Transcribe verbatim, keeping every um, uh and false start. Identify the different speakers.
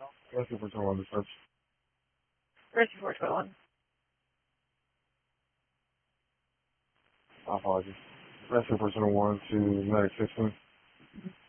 Speaker 1: Rescue four two one to search.
Speaker 2: Rescue four two one.
Speaker 1: My apologies. Rescue four two one to medic system.